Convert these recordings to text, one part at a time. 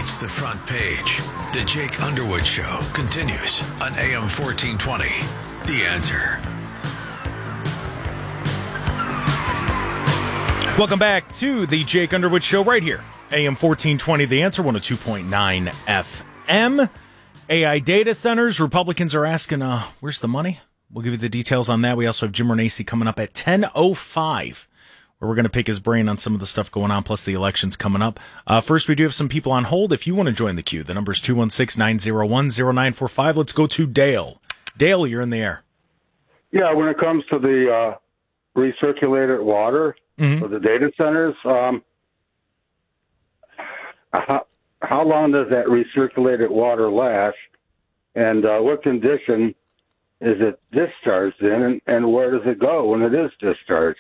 reads the front page. The Jake Underwood Show continues on AM 1420. The Answer. Welcome back to the Jake Underwood Show right here. AM 1420, The Answer, 102.9 FM. AI data centers. Republicans are asking, where's the money? We'll give you the details on that. We also have Jim Renacci coming up at 10:05, where we're going to pick his brain on some of the stuff going on, plus the elections coming up. First, we do have some people on hold. If you want to join the queue, the number is 216-901-0945. Let's go to Dale. Dale, you're in the air. Yeah, when it comes to the recirculated water for the data centers, how long does that recirculated water last, and what condition is it discharged in, and where does it go when it is discharged?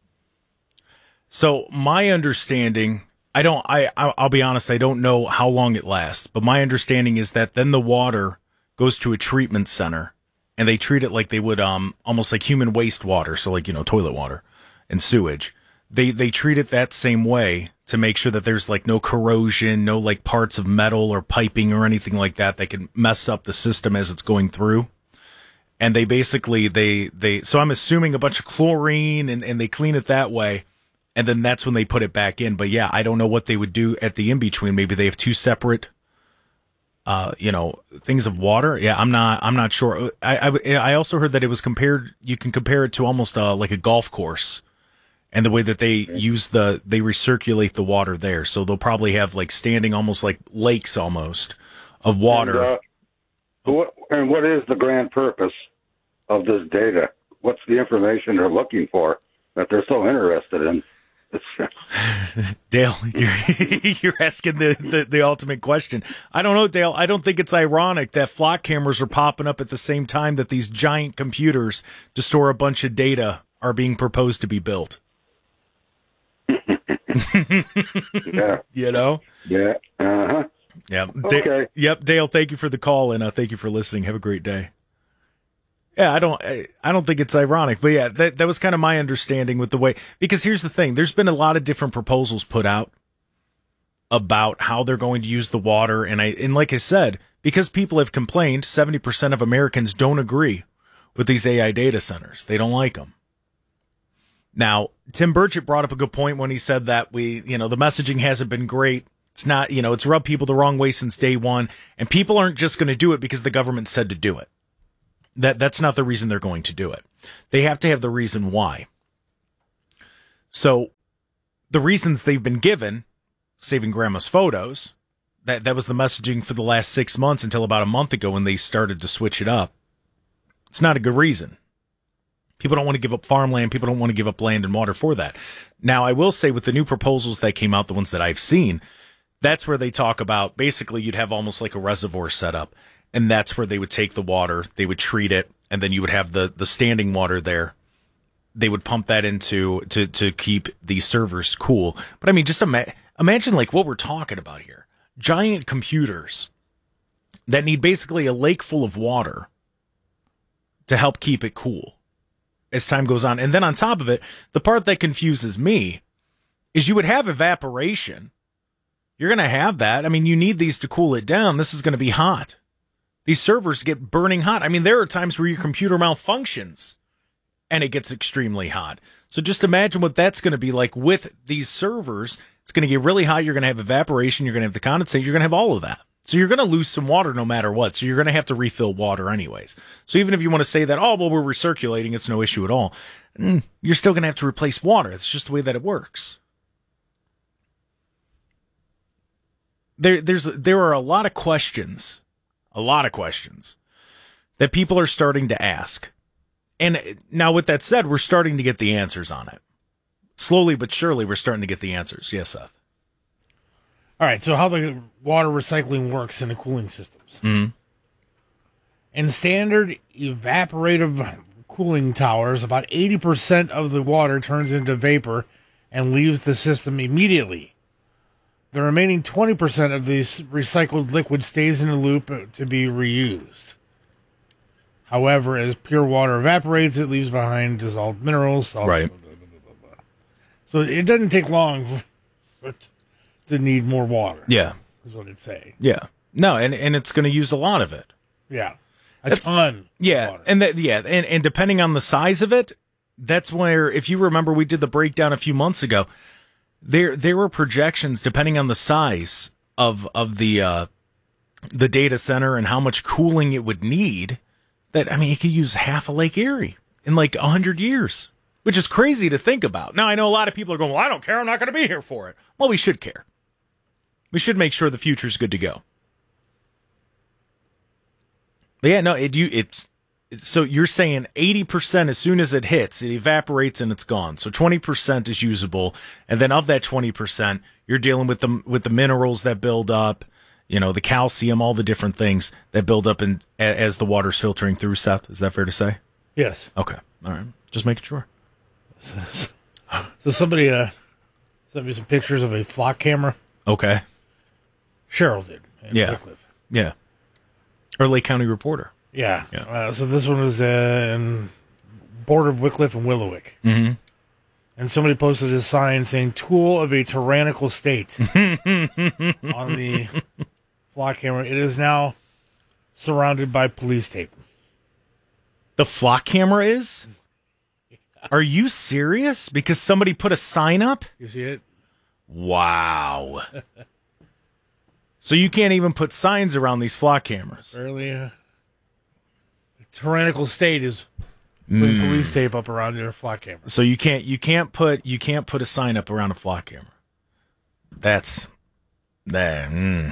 So my understanding, I'll be honest, I don't know how long it lasts, but my understanding is that then the water goes to a treatment center, and they treat it like they would almost like human wastewater, so like, toilet water and sewage. They treat it that same way to make sure that there's like no corrosion, no like parts of metal or piping or anything like that that can mess up the system as it's going through. And they basically, so I'm assuming a bunch of chlorine and they clean it that way. And then that's when they put it back in. But yeah, I don't know what they would do at the in-between. Maybe they have two separate, things of water. Yeah, I'm not sure. I also heard that it was you can compare it to almost like a golf course. And the way that they they recirculate the water there. So they'll probably have like standing almost like lakes almost of water. And what is the grand purpose of this data? What's the information they're looking for that they're so interested in? Dale, you're asking the ultimate question. I don't know, Dale. I don't think it's ironic that flock cameras are popping up at the same time that these giant computers to store a bunch of data are being proposed to be built. Yeah. Yeah. Uh-huh. Yeah. Okay. Yep. Dale, thank you for the call and thank you for listening. Have a great day. Yeah, I don't think it's ironic, but yeah, that was kind of my understanding with the way, because here's the thing. There's been a lot of different proposals put out about how they're going to use the water. And like I said, because people have complained, 70% of Americans don't agree with these AI data centers. They don't like them. Now, Tim Burchett brought up a good point when he said that the messaging hasn't been great. It's not, it's rubbed people the wrong way since day one. And people aren't just going to do it because the government said to do it. That's not the reason they're going to do it. They have to have the reason why. So the reasons they've been given, saving grandma's photos, that was the messaging for the last 6 months until about a month ago when they started to switch it up. It's not a good reason. People don't want to give up farmland. People don't want to give up land and water for that. Now, I will say with the new proposals that came out, the ones that I've seen, that's where they talk about basically you'd have almost like a reservoir set up. And that's where they would take the water, they would treat it, and then you would have the standing water there. They would pump that into to keep these servers cool. But I mean, just imagine like what we're talking about here. Giant computers that need basically a lake full of water to help keep it cool as time goes on. And then on top of it, the part that confuses me is you would have evaporation. You're going to have that. I mean, you need these to cool it down. This is going to be hot. These servers get burning hot. I mean, there are times where your computer malfunctions and it gets extremely hot. So just imagine what that's going to be like with these servers. It's going to get really hot. You're going to have evaporation. You're going to have the condensate. You're going to have all of that. So you're going to lose some water no matter what. So you're going to have to refill water anyways. So even if you want to say that, we're recirculating, it's no issue at all. You're still going to have to replace water. It's just the way that it works. There are a lot of questions that people are starting to ask. And now with that said, we're starting to get the answers on it. Slowly but surely, we're starting to get the answers. Yes, Seth. All right, so how the water recycling works in the cooling systems. Mm-hmm. In standard evaporative cooling towers, about 80% of the water turns into vapor and leaves the system immediately. The remaining 20% of this recycled liquid stays in a loop to be reused. However, as pure water evaporates, it leaves behind dissolved minerals. Salt, right. Blah, blah, blah, blah, blah. So it doesn't take long to need more water. Yeah. is what it'd say. Yeah. No, and it's going to use a lot of it. Yeah. A ton. Yeah. Of water. And depending on the size of it, that's where, if you remember, we did the breakdown a few months ago. There were projections depending on the size of the data center and how much cooling it would need. That, I mean, it could use half of Lake Erie in like 100 years, which is crazy to think about. Now, I know a lot of people are going, well, I don't care. I'm not going to be here for it. Well, we should care. We should make sure the future's good to go. But yeah, no, so you're saying 80% as soon as it hits, it evaporates and it's gone. So 20% is usable, and then of that 20%, you're dealing with the minerals that build up, the calcium, all the different things that build up as the water's filtering through. Seth, is that fair to say? Yes. Okay, all right, just making sure. So somebody sent me some pictures of a flock camera. Okay. Cheryl did. In Wycliffe. Yeah. Or Lake County Reporter. Yeah. Yeah. So this one was in border of Wycliffe and Willowick. Mm-hmm. And somebody posted a sign saying, "Tool of a tyrannical state." on the flock camera. It is now surrounded by police tape. The flock camera is? Are you serious? Because somebody put a sign up? You see it? Wow. So you can't even put signs around these flock cameras. Apparently, the tyrannical state is putting police tape up around their flock camera. So you can't put a sign up around a flock camera. That's that.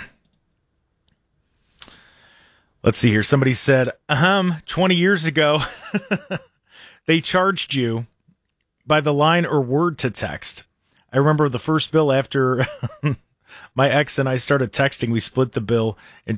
Let's see here. Somebody said, 20 years ago, they charged you by the line or word to text. I remember the first bill after my ex and I started texting. We split the bill in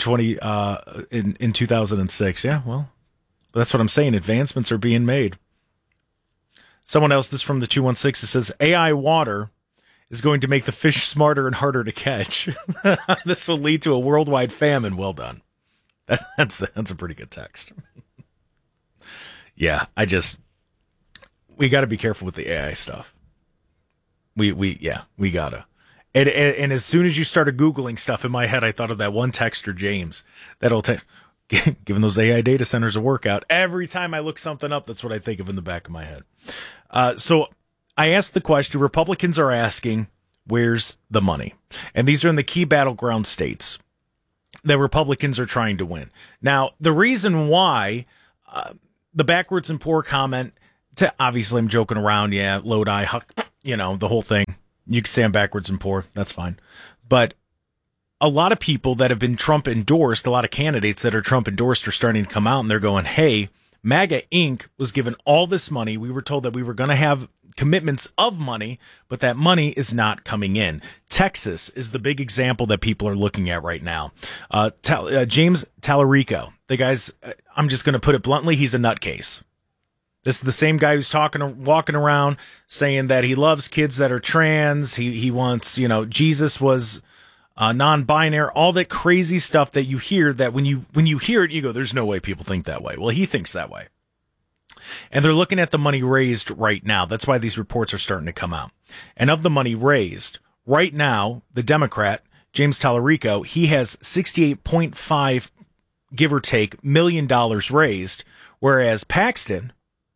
2006. Yeah, well, that's what I'm saying. Advancements are being made. Someone else, this from the 216, it says AI water is going to make the fish smarter and harder to catch. This will lead to a worldwide famine. Well done. That's a pretty good text. Yeah, we got to be careful with the AI stuff. We gotta. And as soon as you started Googling stuff, in my head, I thought of that one texter, James, that'll giving those AI data centers a workout. Every time I look something up, that's what I think of in the back of my head. So I asked the question, Republicans are asking, where's the money? And these are in the key battleground states that Republicans are trying to win. Now, the reason why the backwards and poor comment, obviously I'm joking around, yeah, Lodi, the whole thing. You can say I'm backwards and poor, that's fine. But a lot of people that have been Trump endorsed, a lot of candidates that are Trump endorsed are starting to come out and they're going, hey, MAGA Inc. was given all this money. We were told that we were going to have commitments of money, but that money is not coming in. Texas is the big example that people are looking at right now. James Tallarico, the guy's, I'm just going to put it bluntly, he's a nutcase. This is the same guy who's walking around saying that he loves kids that are trans. He wants, Jesus was non-binary, all that crazy stuff that you hear that when you hear it, you go, there's no way people think that way. Well, he thinks that way. And they're looking at the money raised right now. That's why these reports are starting to come out. And of the money raised, right now, the Democrat, James Tallarico, he has 68.5, give or take, $1 million raised, whereas Paxton,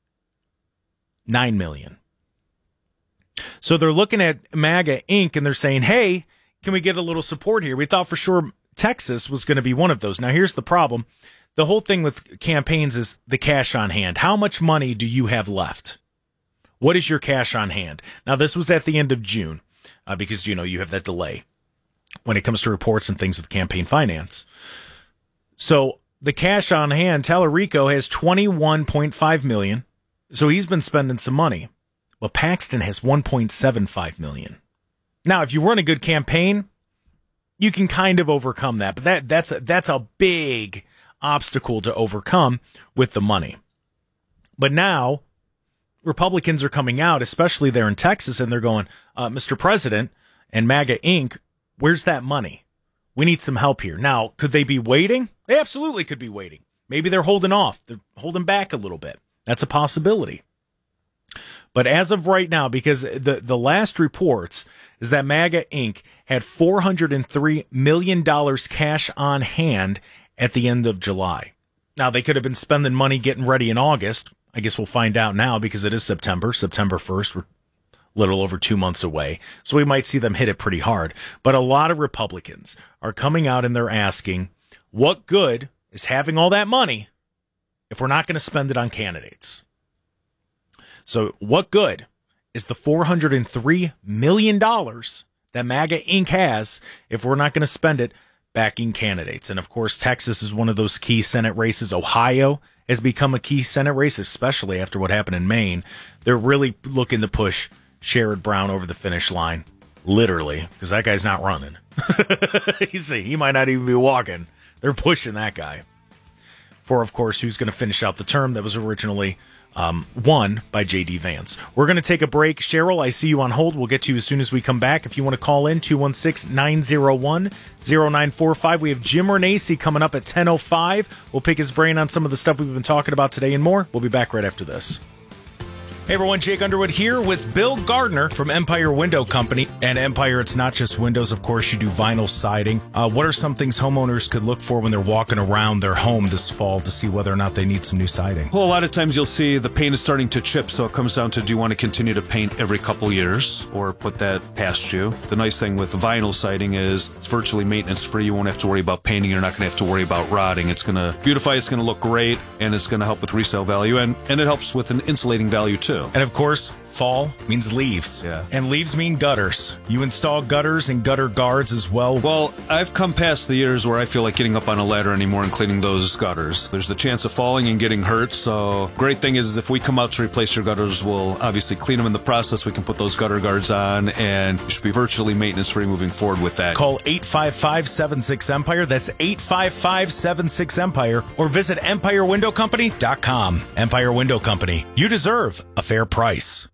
$9 million. So they're looking at MAGA Inc. and they're saying, hey, can we get a little support here? We thought for sure Texas was going to be one of those. Now, here's the problem. The whole thing with campaigns is the cash on hand. How much money do you have left? What is your cash on hand? Now, this was at the end of June because, you have that delay when it comes to reports and things with campaign finance. So the cash on hand, Tallarico has $21.5 million. So he's been spending some money. Well, Paxton has $1.75 million. Now, if you run a good campaign, you can kind of overcome that. But that's a big obstacle to overcome with the money. But now, Republicans are coming out, especially there in Texas, and they're going, Mr. President and MAGA Inc., where's that money? We need some help here. Now, could they be waiting? They absolutely could be waiting. Maybe they're holding off. They're holding back a little bit. That's a possibility. But as of right now, because the last reports is that MAGA Inc. had $403 million cash on hand at the end of July. Now, they could have been spending money getting ready in August. I guess we'll find out now because it is September 1st. We're a little over 2 months away. So we might see them hit it pretty hard. But a lot of Republicans are coming out and they're asking, what good is having all that money if we're not going to spend it on candidates? So what good is the $403 million that MAGA Inc. has if we're not going to spend it backing candidates? And of course, Texas is one of those key Senate races. Ohio has become a key Senate race, especially after what happened in Maine. They're really looking to push Sherrod Brown over the finish line, literally, because that guy's not running. He might not even be walking. They're pushing that guy for, of course, who's going to finish out the term that was originally won by J.D. Vance. We're going to take a break. Cheryl, I see you on hold. We'll get to you as soon as we come back. If you want to call in, 216-901-0945. We have Jim Renacci coming up at 10:05. We'll pick his brain on some of the stuff we've been talking about today and more. We'll be back right after this. Hey everyone, Jake Underwood here with Bill Gardner from Empire Window Company. And Empire, it's not just windows, of course, you do vinyl siding. What are some things homeowners could look for when they're walking around their home this fall to see whether or not they need some new siding? Well, a lot of times you'll see the paint is starting to chip, so it comes down to, do you want to continue to paint every couple years or put that past you? The nice thing with vinyl siding is it's virtually maintenance free. You won't have to worry about painting. You're not going to have to worry about rotting. It's going to beautify, it's going to look great, and it's going to help with resale value, and it helps with an insulating value too. And of course, fall means leaves. Yeah. And leaves mean gutters. You install gutters and gutter guards as well. Well, I've come past the years where I feel like getting up on a ladder anymore and cleaning those gutters. There's the chance of falling and getting hurt, so great thing is if we come out to replace your gutters, we'll obviously clean them in the process. We can put those gutter guards on, and you should be virtually maintenance-free moving forward with that. Call 855-76-EMPIRE. That's 855-76-EMPIRE. Or visit EmpireWindowCompany.com. Empire Window Company. You deserve a fair price.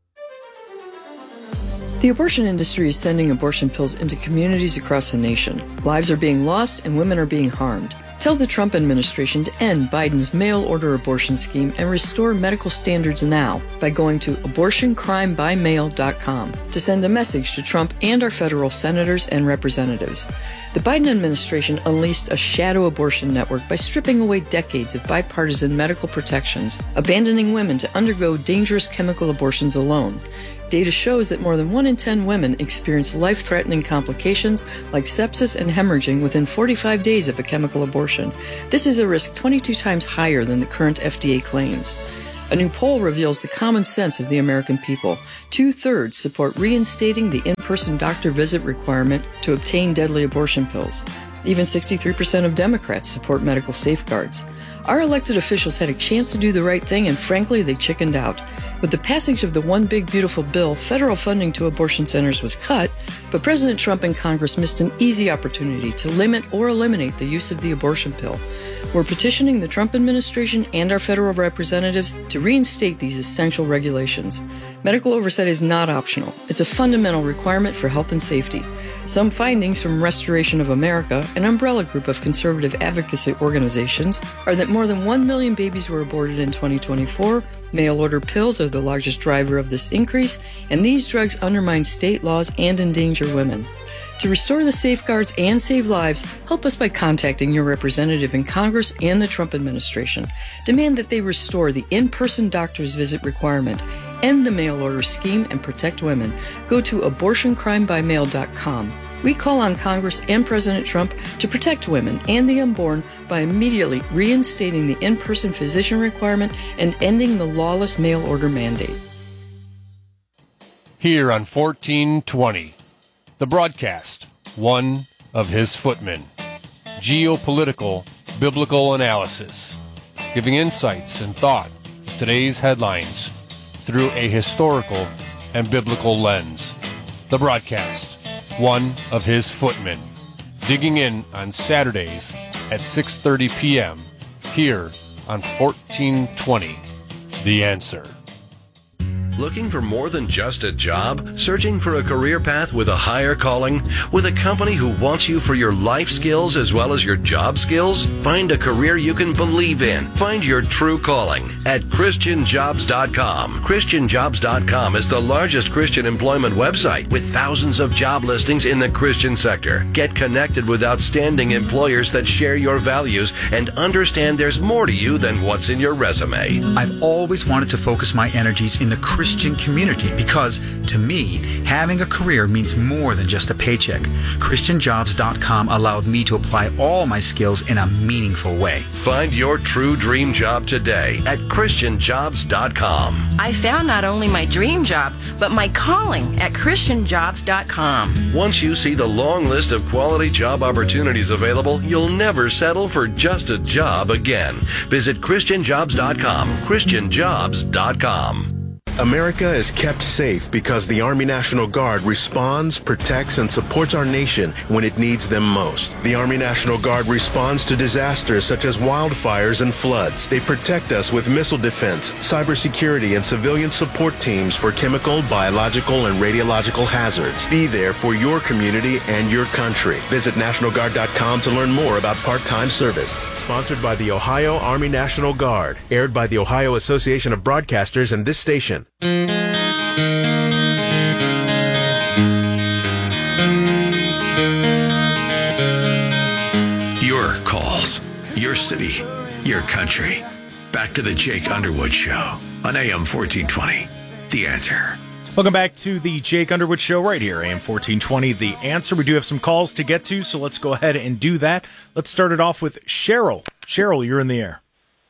The abortion industry is sending abortion pills into communities across the nation. Lives are being lost and women are being harmed. Tell the Trump administration to end Biden's mail-order abortion scheme and restore medical standards now by going to abortioncrimebymail.com to send a message to Trump and our federal senators and representatives. The Biden administration unleashed a shadow abortion network by stripping away decades of bipartisan medical protections, abandoning women to undergo dangerous chemical abortions alone. Data shows that more than 1 in 10 women experience life-threatening complications like sepsis and hemorrhaging within 45 days of a chemical abortion. This is a risk 22 times higher than the current FDA claims. A new poll reveals the common sense of the American people. 2/3 support reinstating the in-person doctor visit requirement to obtain deadly abortion pills. Even 63% of Democrats support medical safeguards. Our elected officials had a chance to do the right thing, and frankly, they chickened out. With the passage of the One Big Beautiful Bill, federal funding to abortion centers was cut, but President Trump and Congress missed an easy opportunity to limit or eliminate the use of the abortion pill. We're petitioning the Trump administration and our federal representatives to reinstate these essential regulations. Medical oversight is not optional. It's a fundamental requirement for health and safety. Some findings from Restoration of America, an umbrella group of conservative advocacy organizations, are that more than 1 million babies were aborted in 2024. Mail-order pills are the largest driver of this increase, and these drugs undermine state laws and endanger women. To restore the safeguards and save lives, help us by contacting your representative in Congress and the Trump administration. Demand that they restore the in-person doctor's visit requirement, end the mail-order scheme, and protect women. Go to abortioncrimebymail.com. We call on Congress and President Trump to protect women and the unborn by immediately reinstating the in-person physician requirement and ending the lawless mail-order mandate. Here on 1420, the broadcast, one of his footmen. Geopolitical, biblical analysis, giving insights and thought to today's headlines through a historical and biblical lens. The broadcast, one of his footmen, digging in on Saturdays at 6:30 p.m. here on 1420, The Answer. Looking for more than just a job? Searching for a career path with a higher calling? With a company who wants you for your life skills as well as your job skills? Find a career you can believe in. Find your true calling at ChristianJobs.com. ChristianJobs.com is the largest Christian employment website with thousands of job listings in the Christian sector. Get connected with outstanding employers that share your values and understand there's more to you than what's in your resume. I've always wanted to focus my energies in the Christian community because, to me, having a career means more than just a paycheck. ChristianJobs.com allowed me to apply all my skills in a meaningful way. Find your true dream job today at ChristianJobs.com. I found not only my dream job, but my calling at ChristianJobs.com. Once you see the long list of quality job opportunities available, you'll never settle for just a job again. Visit ChristianJobs.com. ChristianJobs.com. America is kept safe because the Army National Guard responds, protects, and supports our nation when it needs them most. The Army National Guard responds to disasters such as wildfires and floods. They protect us with missile defense, cybersecurity, and civilian support teams for chemical, biological, and radiological hazards. Be there for your community and your country. Visit NationalGuard.com to learn more about part-time service. Sponsored by the Ohio Army National Guard. Aired by the Ohio Association of Broadcasters and this station. Your calls, your city, your country. Back to the Jake Underwood Show on AM 1420. The Answer. Welcome back to the Jake Underwood Show right here, AM 1420. The Answer. We do have some calls to get to, so let's go ahead and do that. Let's start it off with Cheryl. Cheryl, you're in the air.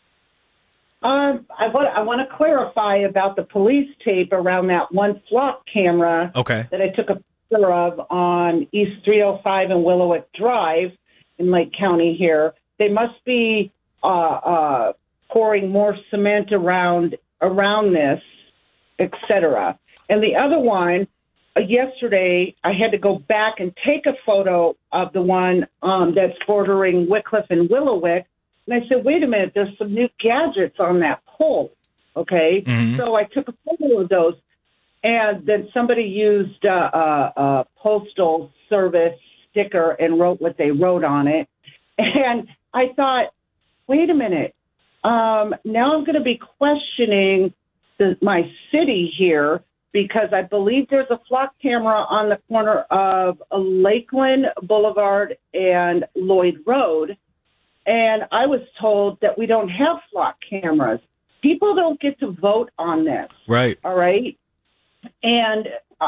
I want to clarify about the police tape around that one flock camera that I took a picture of on East 305 and Willowick Drive in Lake County here. They must be pouring more cement around this, etc. And the other one, yesterday, I had to go back and take a photo of the one that's bordering Wickliffe and Willowick. And I said, wait a minute, there's some new gadgets on that pole, okay? Mm-hmm. So I took a photo of those, and then somebody used a postal service sticker and wrote what they wrote on it. And I thought, wait a minute, now I'm going to be questioning my city here because I believe there's a flock camera on the corner of Lakeland Boulevard and Lloyd Road. And I was told that we don't have flock cameras. People don't get to vote on this. Right. All right. And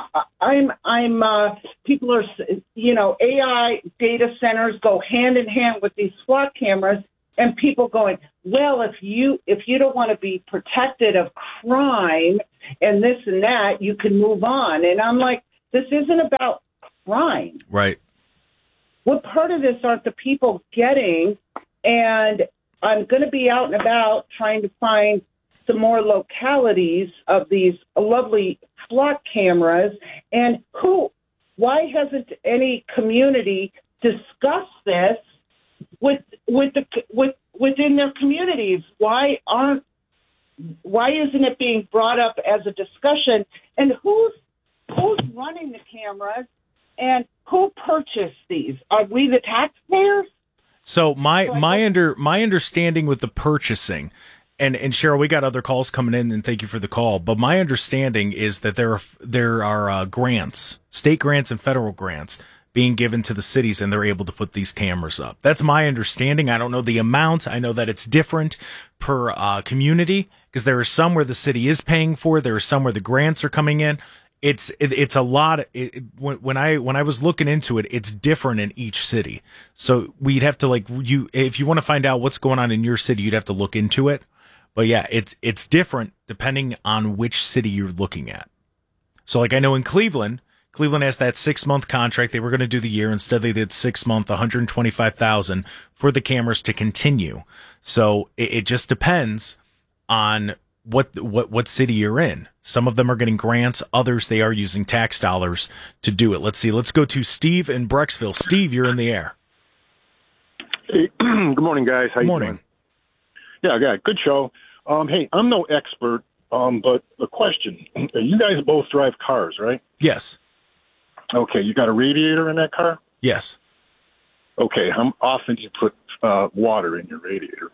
people are, AI data centers go hand in hand with these flock cameras, and people going, well, if you don't want to be protected of crime and this and that, you can move on. And I'm like, this isn't about crime. Right. What part of this aren't the people getting? And I'm going to be out and about trying to find some more localities of these lovely flock cameras. And why hasn't any community discussed this within their communities? Why isn't it being brought up as a discussion? And who's running the cameras? And who purchased these? Are we the taxpayers? So my understanding with the purchasing, and Cheryl, we got other calls coming in, and thank you for the call. But my understanding is that there are grants, state grants and federal grants being given to the cities, and they're able to put these cameras up. That's my understanding. I don't know the amount. I know that it's different per community because there are some where the city is paying for it. There are some where the grants are coming in. It's a lot. When I was looking into it, it's different in each city. So we'd have to if you want to find out what's going on in your city, you'd have to look into it. But yeah, it's different depending on which city you're looking at. So I know in Cleveland has that 6-month contract. They were going to do the year. Instead, they did 6 month, $125,000 for the cameras to continue. So it just depends on what city you're in. Some of them are getting grants. Others, they are using tax dollars to do it. Let's see. Let's go to Steve in Brecksville. Steve, you're in the air. Hey, good morning, guys. How you doing? Morning. Yeah, good show. Hey, I'm no expert But a question: you guys both drive cars, right? Yes. Okay. You got a radiator in that car? Yes. Okay. How often do you put water in your radiator?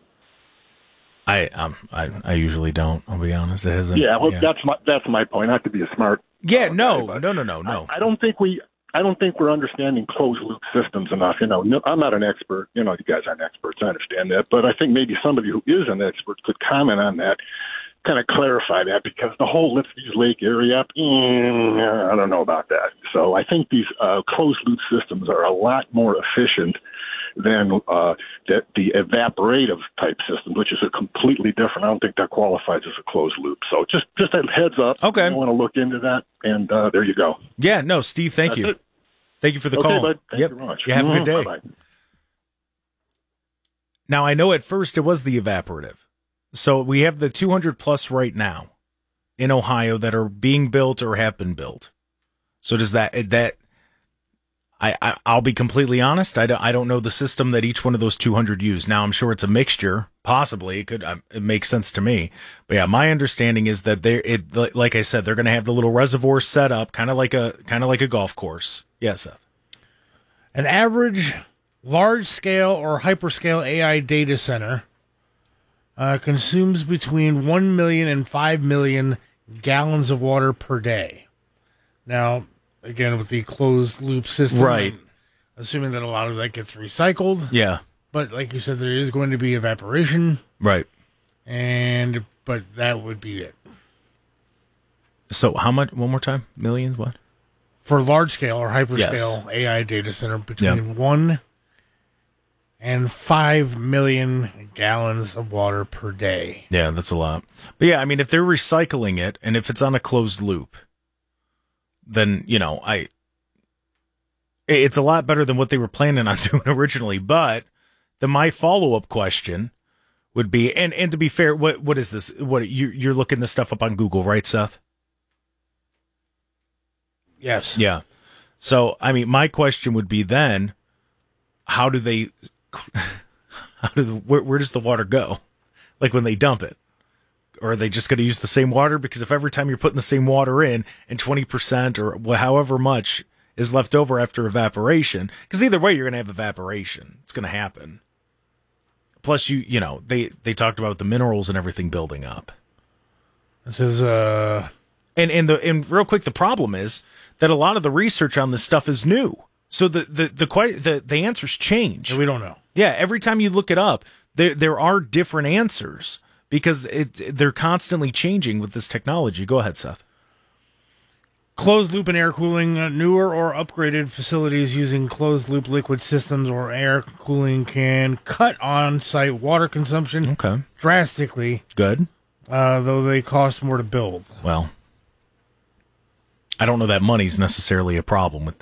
I usually don't. I'll be honest. It hasn't. Yeah. Well, that's my point. Not to be a smart. Yeah. No. I don't think we're understanding closed loop systems enough. I'm not an expert. You guys aren't experts. I understand that, but I think maybe somebody who is an expert could comment on that, kind of clarify that, because the whole Litchfield Lake area, I don't know about that. So I think these closed loop systems are a lot more efficient than the evaporative type system, which is a completely different. I don't think that qualifies as a closed loop. So just a heads up. Okay. I want to look into that, and there you go. Yeah, no, Steve, thank you. Thank you for the call. Bud. Thank you very much. You have a good day. Bye-bye. Now, I know at first it was the evaporative. So we have the 200 plus right now in Ohio that are being built or have been built. So does I'll be completely honest. I don't know the system that each one of those 200 use. Now, I'm sure it's a mixture. Possibly it makes sense to me. But yeah, my understanding is that like I said, they're going to have the little reservoir set up, kind of like a golf course. Yeah, Seth. An average large scale or hyperscale AI data center consumes between 1 million and 5 million gallons of water per day. Now, again, with the closed loop system, right? Assuming that a lot of that gets recycled. Yeah. But like you said, there is going to be evaporation. Right. But that would be it. So how much, one more time? Millions, what? For large scale or hyperscale AI data center, between 1 and 5 million gallons of water per day. Yeah, that's a lot. But yeah, I mean, if they're recycling it and if it's on a closed loop, then, it's a lot better than what they were planning on doing originally. But my follow-up question would be, and to be fair, what is this? What you're looking this stuff up on Google, right, Seth? Yes. Yeah. So, I mean, my question would be then, where does the water go? Like when they dump it? Or are they just going to use the same water? Because if every time you're putting the same water in and 20% or however much is left over after evaporation, because either way you're going to have evaporation. It's going to happen. Plus, they talked about the minerals and everything building up. This is and real quick, the problem is that a lot of the research on this stuff is new. So the answers change. We don't know. Yeah, every time you look it up, there are different answers because they're constantly changing with this technology. Go ahead, Seth. Closed loop and air cooling, newer or upgraded facilities using closed loop liquid systems or air cooling can cut on-site water consumption drastically. Good. Though they cost more to build. Well, I don't know that money's necessarily a problem